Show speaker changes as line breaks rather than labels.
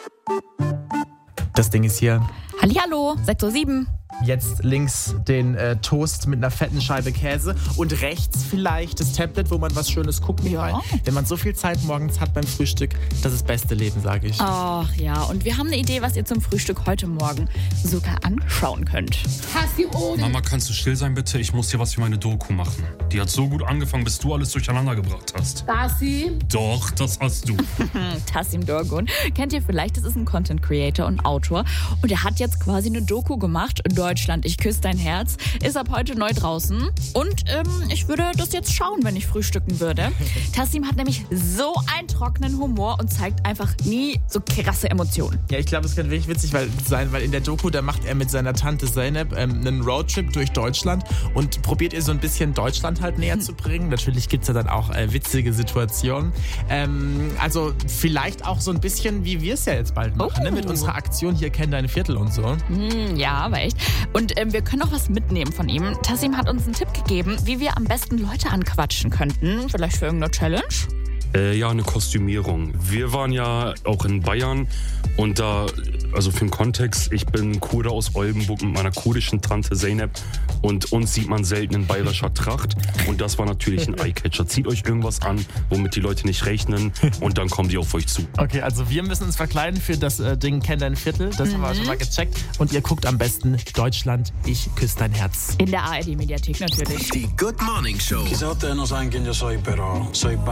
Das Ding ist hier.
Hallihallo, Sektor 7.
Jetzt links den Toast mit einer fetten Scheibe Käse und rechts vielleicht das Tablet, wo man was Schönes gucken kann.
Ja.
Wenn man so viel Zeit morgens hat beim Frühstück, das ist das beste Leben, sage ich.
Ach ja, und wir haben eine Idee, was ihr zum Frühstück heute Morgen sogar anschauen könnt.
Mama, kannst du still sein, bitte? Ich muss hier was für meine Doku machen. Die hat so gut angefangen, bis du alles durcheinander gebracht hast.
Tassim?
Doch, das hast du.
Tassim Dorgun kennt ihr vielleicht, das ist ein Content Creator und Autor. Und er hat jetzt quasi eine Doku gemacht. Deutschland, ich küsse dein Herz. Ist ab heute neu draußen. Und ich würde das jetzt schauen, wenn ich frühstücken würde. Tassim hat nämlich so einen trockenen Humor und zeigt einfach nie so krasse Emotionen.
Ja, ich glaube, es kann wirklich witzig sein, weil in der Doku, da macht er mit seiner Tante Zeynep einen Roadtrip durch Deutschland und probiert ihr so ein bisschen Deutschland halt näher zu bringen. Natürlich gibt es ja dann auch witzige Situationen. Also vielleicht auch so ein bisschen, wie wir es ja jetzt bald machen, ne? Mit unserer Aktion hier Kenn dein Viertel und so.
Ja, aber echt. Und wir können auch was mitnehmen von ihm. Tassim hat uns einen Tipp gegeben, wie wir am besten Leute anquatschen könnten. Vielleicht für irgendeine Challenge?
Ja, eine Kostümierung. Wir waren ja auch in Bayern und da, also für den Kontext, ich bin Kurde aus Oldenburg mit meiner kurdischen Tante Zeynep und uns sieht man selten in bayerischer Tracht und das war natürlich ein Eyecatcher. Zieht euch irgendwas an, womit die Leute nicht rechnen und dann kommen die auf euch zu.
Okay, also wir müssen uns verkleiden für das Ding Kenn dein Viertel. Das haben wir schon mal gecheckt. Und ihr guckt am besten Deutschland, ich küsse dein Herz.
In der ARD-Mediathek natürlich.
Die Good Morning Show.
Quizás ustedes no saben quién yo soy, pero soy